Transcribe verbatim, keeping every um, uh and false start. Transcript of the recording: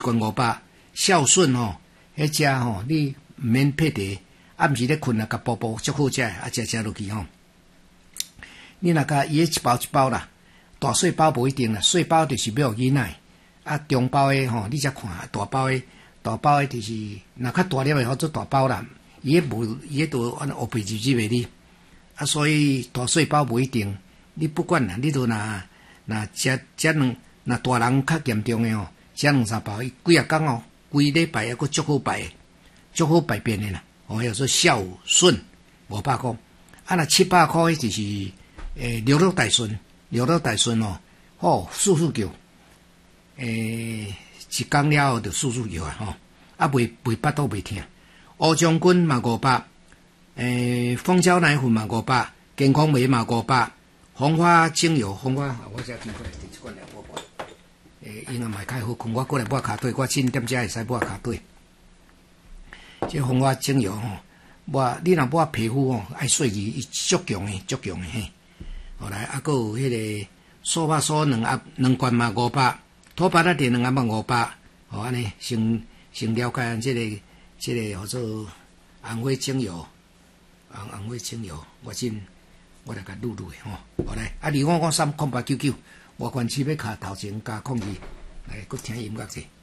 罐五百，孝顺吼，迄食吼，你毋免配茶，暗时咧困啊，甲补补足好食，啊食食落去吼。你若甲伊迄一包一包啦，大细包无一定啦，细包就是要囡仔，啊中包诶吼，你则看，大包诶，大包诶就是若较大粒诶，好做大包啦，伊迄无，伊迄都按乌白入入诶哩，啊所以大细包无一定，你不管啦，你都若若食食两，若大人较严重诶吼。食两三包，伊几啊工哦，规礼拜还佫足好排，足好排便诶啦。哦，叫做孝顺五百箍。啊，若七百箍，迄就是诶六六大顺，六六大顺哦，吼速速叫，诶一工了后就速速叫啊吼，啊袂袂巴肚袂疼。乌将军嘛五百，诶蜂胶奶粉嘛五百，健康梅嘛五百，红花精油，红花我只见过来，第一罐来我买。诶，因啊卖较好，困我过来抹骹腿，我七点才会使抹骹腿。即红花精油吼，抹你若抹皮肤吼，爱细腻，伊足强诶，足强诶嘿。后来啊，佫有迄个素白素两盒两罐嘛五百，土白仔电两盒嘛五百，吼安尼先先了解即、这个即、这个叫做红花精油，红红花精油，我先我来甲录录诶吼。后来啊，二五五三空八九九。我关系要卡头前加控制，来，搁听音乐者。